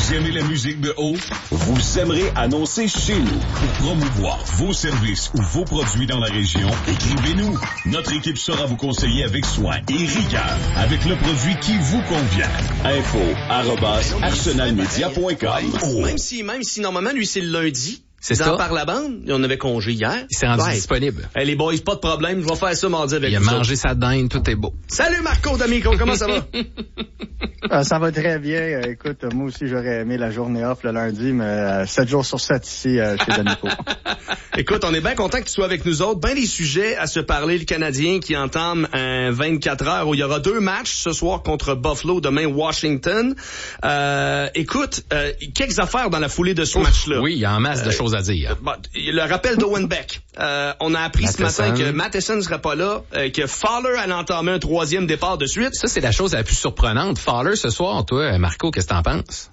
Vous aimez la musique de haut? Vous aimerez annoncer chez nous. Pour promouvoir vos services ou vos produits dans la région, écrivez-nous. Notre équipe saura vous conseiller avec soin et rigueur, avec le produit qui vous convient. info@arsenalmedia.com. Même si normalement, lui, c'est le lundi. C'est ça. Par la bande, on avait congé hier. Il s'est rendu disponible. Hey, les boys, pas de problème, je vais faire ça mardi avec vous. Il a mangé sa dinde, tout est beau. Salut Marco D'Amico, comment ça va? Ça va très bien. Écoute, moi aussi, j'aurais aimé la journée off le lundi, mais 7 jours sur 7 ici chez D'Amico. Écoute, on est bien content que tu sois avec nous autres. Ben des sujets à se parler. Le Canadien qui entame un 24 heures où il y aura 2 matchs ce soir contre Buffalo, demain Washington. Écoute, quelques affaires dans la foulée de ce match-là. Oui, il y a en masse de choses à dire. Le rappel d'Owen Beck. On a appris ce matin que Matheson ne serait pas là, que Fowler allait entamer un 3e départ de suite. Ça, c'est la chose la plus surprenante. Fowler, ce soir, toi, Marco, qu'est-ce que t'en penses?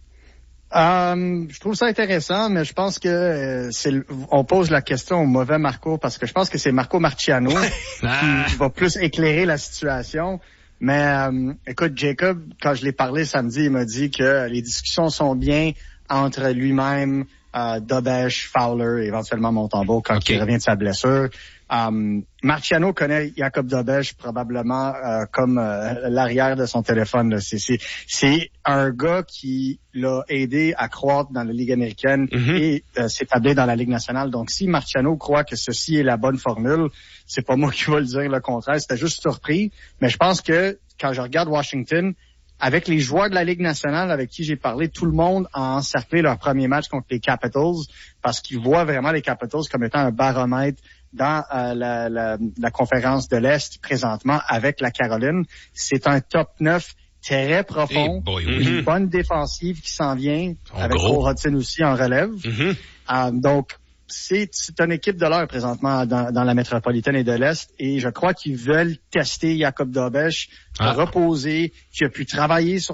Je trouve ça intéressant, mais je pense que on pose la question au mauvais Marco, parce que je pense que c'est Marco Marciano qui va plus éclairer la situation. Mais écoute, Jacob, quand je l'ai parlé samedi, il m'a dit que les discussions sont bien entre lui-même, Dobesch, Fowler, éventuellement Montembeault quand il revient de sa blessure. Marciano connaît Jacob Dobesch probablement comme l'arrière de son téléphone. Là. C'est un gars qui l'a aidé à croître dans la Ligue américaine et s'établir dans la Ligue nationale. Donc, si Marciano croit que ceci est la bonne formule, c'est pas moi qui va le dire le contraire. C'était juste surpris. Mais je pense que quand je regarde Washington, avec les joueurs de la Ligue nationale avec qui j'ai parlé, tout le monde a encerclé leur premier match contre les Capitals parce qu'ils voient vraiment les Capitals comme étant un baromètre dans la conférence de l'Est présentement avec la Caroline. C'est un top 9 très profond, une bonne défensive qui s'en vient, avec Rohotin aussi en relève. Donc, c'est une équipe de l'heure présentement dans la métropolitaine et de l'Est, et je crois qu'ils veulent tester Jacob Dobesch, reposer, qui a pu travailler sur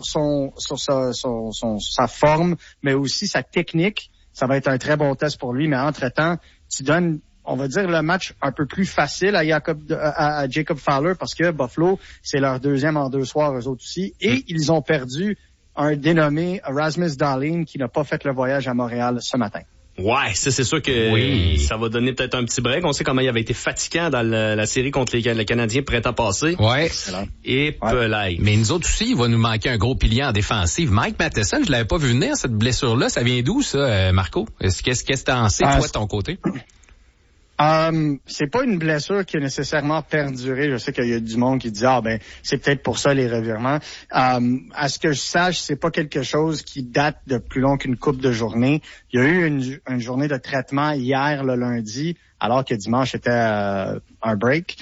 sa forme, mais aussi sa technique. Ça va être un très bon test pour lui, mais entre-temps, tu donnes, on va dire, le match un peu plus facile à Jacob Fowler, parce que Buffalo, c'est leur 2e en 2 soirs, eux autres aussi, et ils ont perdu un dénommé Rasmus Dahlin qui n'a pas fait le voyage à Montréal ce matin. Ouais, ça c'est sûr que ça va donner peut-être un petit break. On sait comment il avait été fatigant dans la série contre les Canadiens printemps passé. Ouais. Et mais nous autres aussi, il va nous manquer un gros pilier en défensive. Mike Matheson, je l'avais pas vu venir, cette blessure-là. Ça vient d'où, ça, Marco? Qu'est-ce que t'en sais, toi, de ton côté? C'est pas une blessure qui a nécessairement perduré. Je sais qu'il y a du monde qui dit c'est peut-être pour ça les revirements. À ce que je sache, c'est pas quelque chose qui date de plus long qu'une couple de journées. Il y a eu une journée de traitement hier, le lundi, alors que dimanche était un break.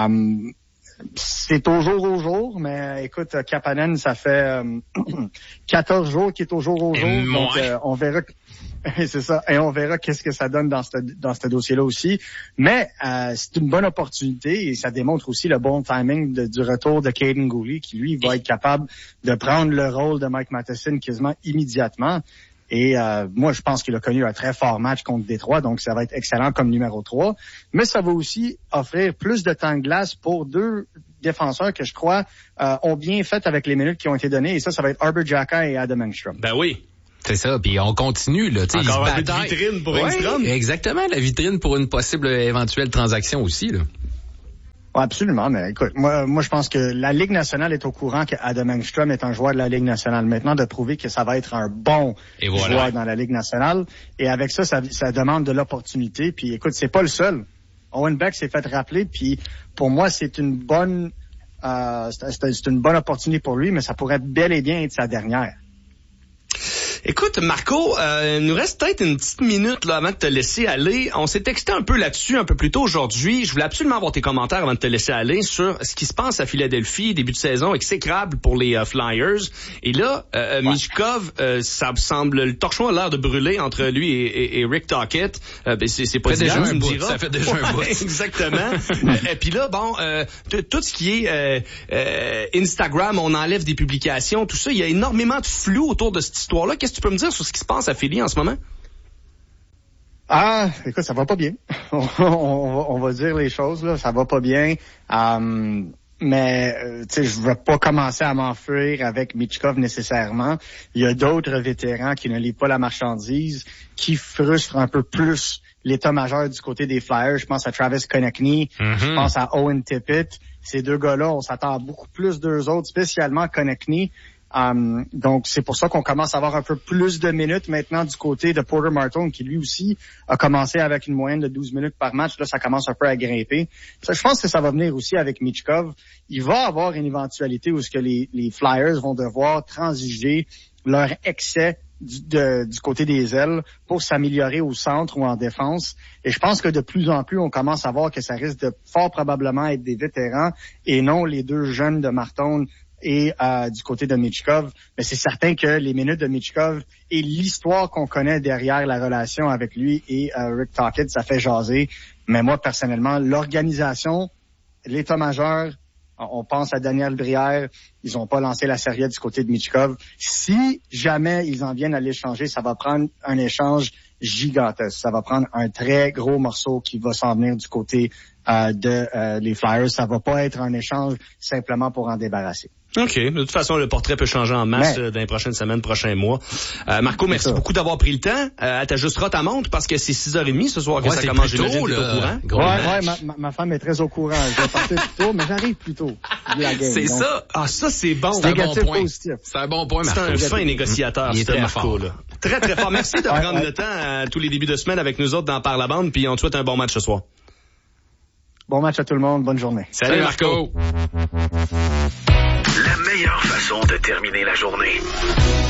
C'est au jour, mais écoute, Kapanen, ça fait 14 jours qu'il est au jour. Donc on verra. C'est ça. Et on verra qu'est-ce que ça donne dans ce dossier-là aussi. Mais c'est une bonne opportunité et ça démontre aussi le bon timing du retour de Caden Gooley, qui lui va être capable de prendre le rôle de Mike Matheson quasiment immédiatement. Et moi, je pense qu'il a connu un très fort match contre Détroit, donc ça va être excellent comme numéro 3. Mais ça va aussi offrir plus de temps de glace pour 2 défenseurs que je crois ont bien fait avec les minutes qui ont été données. Et ça va être Arber Xhekaj et Adam Engstrom. Ben oui. C'est ça, puis on continue, là. Encore un peu de vitrine pour Engstrom. Exactement, la vitrine pour une possible éventuelle transaction aussi, là. Ouais, absolument, mais écoute, moi je pense que la Ligue nationale est au courant que Adam Engstrom est un joueur de la Ligue nationale. Maintenant, de prouver que ça va être un bon joueur dans la Ligue nationale. Et avec ça demande de l'opportunité. Puis écoute, c'est pas le seul. Owen Beck s'est fait rappeler, puis pour moi, c'est une bonne opportunité pour lui, mais ça pourrait bel et bien être sa dernière. Écoute, Marco, il nous reste peut-être une petite minute là avant de te laisser aller. On s'est texté un peu là-dessus un peu plus tôt aujourd'hui. Je voulais absolument avoir tes commentaires avant de te laisser aller sur ce qui se passe à Philadelphie, début de saison exécrable pour les Flyers. Et là, Michkov, ça semble, le torchon a l'air de brûler entre lui et Rick Tocchet. C'est pas déjà un bout. Ça fait déjà un bout. Exactement. Et puis là, tout ce qui est Instagram, on enlève des publications, tout ça. Il y a énormément de flou autour de cette histoire-là. Qu'est-ce que tu peux me dire sur ce qui se passe à Philly en ce moment? Écoute, ça va pas bien. on va dire les choses, là. Ça va pas bien. mais je ne vais pas commencer à m'enfuir avec Michkov nécessairement. Il y a d'autres vétérans qui ne livrent pas la marchandise, qui frustrent un peu plus l'état-major du côté des Flyers. Je pense à Travis Konechny, je pense à Owen Tippett. Ces deux gars-là, on s'attend à beaucoup plus d'eux autres, spécialement Konechny. Donc, c'est pour ça qu'on commence à avoir un peu plus de minutes maintenant du côté de Porter Martone, qui lui aussi a commencé avec une moyenne de 12 minutes par match. Là, ça commence un peu à grimper. Ça, je pense que ça va venir aussi avec Michkov. Il va avoir une éventualité où ce que les Flyers vont devoir transiger leur excès du côté des ailes pour s'améliorer au centre ou en défense. Et je pense que de plus en plus, on commence à voir que ça risque de fort probablement être des vétérans et non les deux jeunes de Martone et du côté de Michkov. Mais c'est certain que les minutes de Michkov et l'histoire qu'on connaît derrière la relation avec lui et Rick Tocchet, ça fait jaser. Mais moi, personnellement, l'organisation, l'état-major, on pense à Daniel Brière, ils n'ont pas lancé la série du côté de Michkov. Si jamais ils en viennent à l'échanger, ça va prendre un échange gigantesque. Ça va prendre un très gros morceau qui va s'en venir du côté les Flyers. Ça va pas être un échange simplement pour en débarrasser. OK. De toute façon, le portrait peut changer en masse dans les prochaines semaines, prochains mois. Marco, merci beaucoup d'avoir pris le temps. T'ajusteras ta montre parce que c'est 6h30 ce soir que ça commence. J'imagine que t'es au courant. Ouais, ma femme est très au courant. Je vais partir plus tôt, mais j'arrive plus tôt. C'est donc, ça. Ah, ça, c'est bon. C'est un bon point. Positif. C'est un bon point, Marco. C'est un fin négociateur, ce Marco-là. Très, très fort. Merci de prendre le temps à tous les débuts de semaine avec nous autres dans Par la bande, puis on te souhaite un bon match ce soir. Bon match à tout le monde. Bonne journée. Salut Marco. La meilleure façon de terminer la journée.